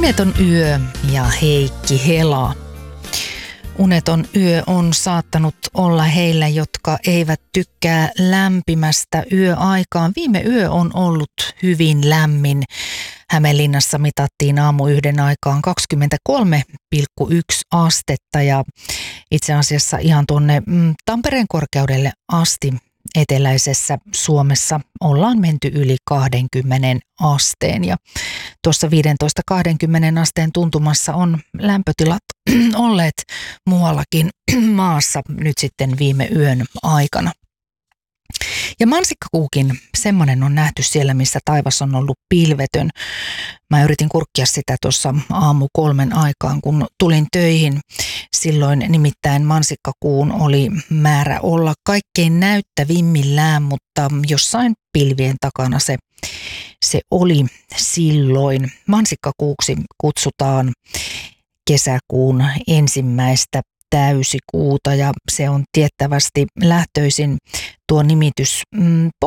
Uneton yö ja Heikki Hela. Uneton yö on saattanut olla heillä, jotka eivät tykkää lämpimästä yöaikaan. Viime yö on ollut hyvin lämmin. Hämeenlinnassa mitattiin aamuyhden aikaan 23,1 astetta ja itse asiassa ihan tuonne Tampereen korkeudelle asti eteläisessä Suomessa ollaan menty yli 20 asteen ja tuossa 15-20 asteen tuntumassa on lämpötilat olleet muuallakin maassa nyt sitten viime yön aikana. Ja mansikkakuukin, semmoinen on nähty siellä, missä taivas on ollut pilvetön. Mä yritin kurkkia sitä tuossa 3:00 aikaan, kun tulin töihin. Silloin nimittäin mansikkakuun oli määrä olla kaikkein näyttävimmillään, mutta jossain pilvien takana se oli silloin. Mansikkakuuksi kutsutaan kesäkuun ensimmäistä täysikuuta ja se on tiettävästi lähtöisin tuo nimitys